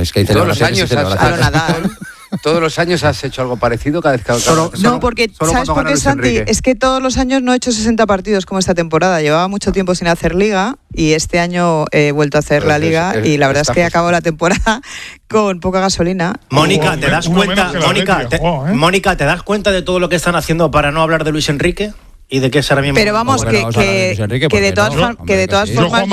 es que hay todos los años Nadal. ¿Todos los años has hecho algo parecido cada vez que No, porque ¿sabes por qué, Santi? Es que todos los años no he hecho 60 partidos como esta temporada. Llevaba mucho tiempo sin hacer liga y este año he vuelto a hacer la liga y la verdad es que acabo la temporada con poca gasolina. Mónica, ¿te das cuenta? Mónica, ¿te das cuenta de todo lo que están haciendo para no hablar de Luis Enrique? ¿Y de qué será bien? Pero vamos, que de todas formas...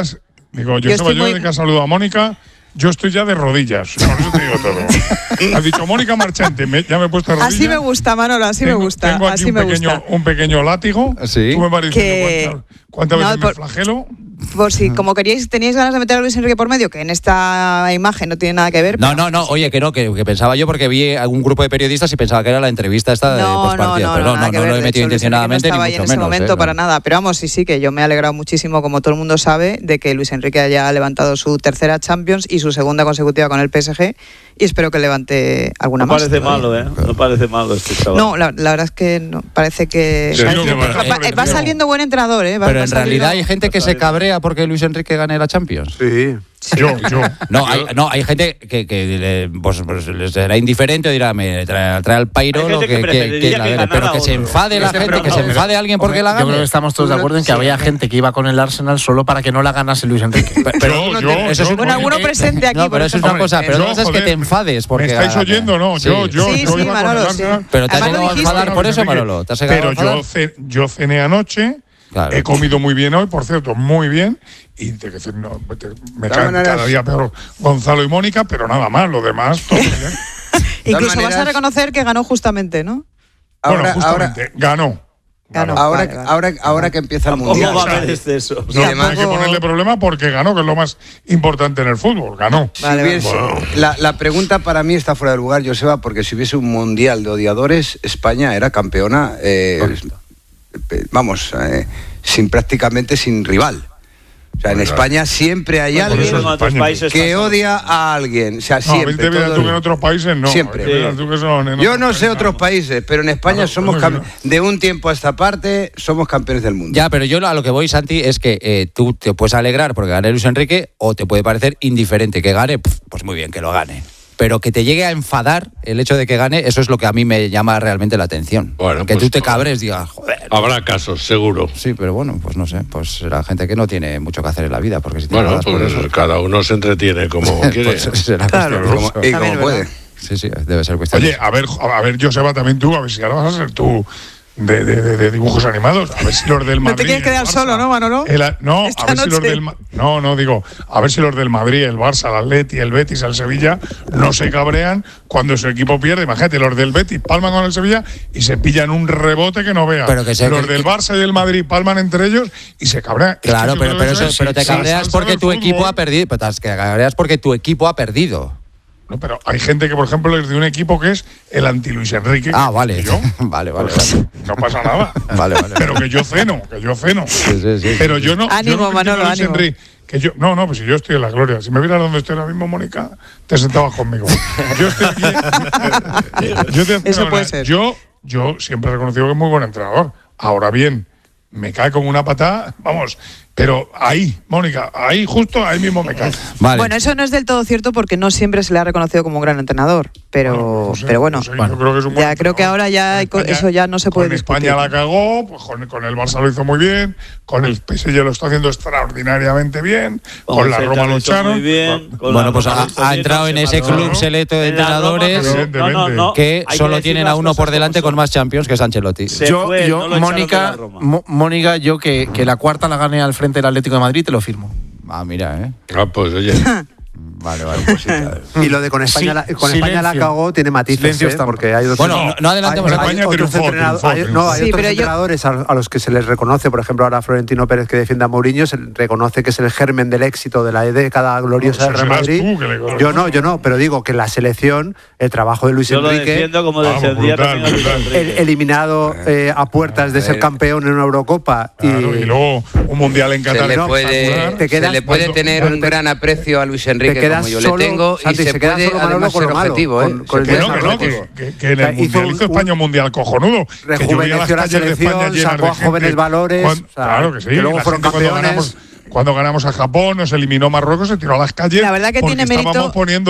Yo de que saludo a Mónica... Yo estoy ya de rodillas, con eso te digo todo. Has dicho Mónica Marchante, ya me he puesto de rodillas. Así me gusta, Manolo, así me gusta. Tengo aquí un pequeño látigo. ¿Sí? Tú me vas diciendo cuántas veces me flagelo. Por si, como teníais ganas de meter a Luis Enrique por medio, que en esta imagen no tiene nada que ver. No, oye, que pensaba yo porque vi algún grupo de periodistas y pensaba que era la entrevista esta de postpartida. Pero no lo he metido intencionadamente ni mucho menos. No estaba ahí en ese momento para nada. Pero vamos, sí, que yo me he alegrado muchísimo, como todo el mundo sabe, de que Luis Enrique haya levantado su tercera Champions y su segunda consecutiva con el PSG y espero que levante alguna más. No parece malo, ¿eh? No parece malo este chaval. No, la verdad es que no, parece que... va saliendo buen entrenador, ¿eh? Pero en realidad hay gente que se cabrea porque Luis Enrique gane la Champions. Sí. Yo. Hay gente que pues les será indiferente o dirá, me trae al pairo lo que pero que se enfade la gente, que se enfade alguien porque la gane. Yo creo que estamos todos de acuerdo en que había gente que iba con el Arsenal solo para que no la ganase Luis Enrique. Bueno, alguno presente aquí. No, pero eso es una cosa, pero no es que te enfades porque... ¿Me estáis oyendo? No, yo iba con el Arsenal. Pero te has llegado a enfadar por eso, Manolo. Pero yo cené anoche. Claro. He comido muy bien hoy, por cierto, muy bien. Y me caen cada día peor Gonzalo y Mónica, pero nada más, lo demás, todo bien. Incluso vas a reconocer que ganó justamente, ¿no? Justamente, ganó. Ahora que empieza el Mundial. ¿Cómo va a haber exceso? No hay que ponerle problema porque ganó, que es lo más importante en el fútbol. Ganó. La pregunta para mí está fuera de lugar, Joseba, porque si hubiese un Mundial de odiadores, España era campeona, prácticamente sin rival. O sea, en España siempre hay alguien que odia a alguien. O sea, siempre. Tú que en otros países no. Siempre. Yo no sé otros países, pero en España somos de un tiempo a esta parte somos campeones del mundo. Ya, pero yo a lo que voy, Santi, es que tú te puedes alegrar porque gane Luis Enrique o te puede parecer indiferente que gane, pues muy bien, que lo gane. Pero que te llegue a enfadar el hecho de que gane, eso es lo que a mí me llama realmente la atención. Bueno, que pues tú te cabres, digas, joder. Habrá casos, seguro. Sí, pero bueno, pues no sé, pues será gente que no tiene mucho que hacer en la vida. Porque si pues por eso. Cada uno se entretiene como quiere. Pues será claro, y como puede. Sí, debe ser cuestión. Oye, a ver, Joseba, también tú, a ver si ahora vas a ser tú de dibujos animados, a ver si los del Madrid... No te quieres quedar solo, ¿no, Manolo? A ver si los del Madrid, el Barça, el Atleti, el Betis, el Sevilla no se cabrean cuando su equipo pierde. Imagínate, los del Betis palman con el Sevilla y se pillan un rebote que no vean. Los del Barça y el Madrid palman entre ellos y se cabrean. Claro, pero te cabreas porque tu equipo ha perdido. Pero te cabreas porque tu equipo ha perdido. No, pero hay gente que, por ejemplo, es de un equipo que es el anti-Luis Enrique. Ah, vale. Yo, vale. No pasa nada. Vale. Pero que yo ceno. Sí. Pero yo no. Ánimo, Manolo, ánimo. No, pues si yo estoy en la gloria. Si me vieras donde estoy ahora mismo, Mónica, te sentabas conmigo. Yo estoy bien. Eso puede ser. Yo siempre he reconocido que es muy buen entrenador. Ahora bien, me cae como una patada, vamos. Pero ahí, Mónica, justo ahí mismo me cae. Vale. Bueno, eso no es del todo cierto porque no siempre se le ha reconocido como un gran entrenador. Pero bueno, yo creo que es un buen creo que ahora ya España, eso ya no se puede discutir. España la cagó, pues con el Barça lo hizo muy bien, con el PSG lo está haciendo extraordinariamente bien, con la Roma lo echaron. Bueno, pues ha entrado en ese club selecto de entrenadores que solo tienen a uno por delante con más Champions, que es Ancelotti. Mónica, yo que la cuarta la gane al frente del Atlético de Madrid, te lo firmo. Ah, mira, pues oye. Vale, pues sí. Y lo de con España, España la cagó tiene matices, porque hay dos. Bueno, no adelantemos. Hay otros entrenadores a los que se les reconoce, por ejemplo, ahora Florentino Pérez, que defiende a Mourinho, se reconoce que es el germen del éxito de la década gloriosa del Real Madrid. Yo no, pero digo que la selección, el trabajo de Luis Enrique, lo defiendo como defendía eliminado a puertas de ser campeón en una Eurocopa y luego un mundial en Qatar. Se le puede tener un gran aprecio a Luis Enrique como yo le tengo, y se puede además ser objetivo, que en el mundial hizo España un mundial cojonudo, rejuveneció la selección, sacó a jóvenes valores, claro que sí, que luego fueron campeones. Cuando ganamos a Japón, nos eliminó Marruecos, se tiró a las calles. La verdad que tiene mérito.